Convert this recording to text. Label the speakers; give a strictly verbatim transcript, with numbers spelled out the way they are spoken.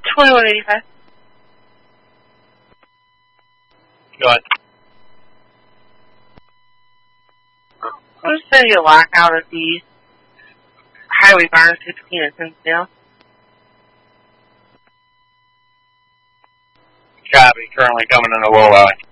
Speaker 1: twenty-one eighty-five.
Speaker 2: Go ahead.
Speaker 1: I'm just sending you a lockout of the Highway Barn sixteen at Tinsdale.
Speaker 2: Copy. Currently coming in a low line.